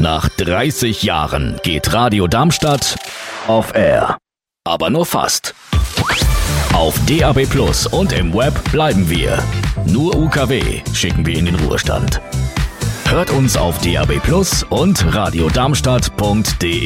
Nach 30 Jahren geht Radio Darmstadt off air. Aber nur fast. Auf DAB+ und im Web bleiben wir. Nur UKW schicken wir in den Ruhestand. Hört uns auf DAB+ und radiodarmstadt.de.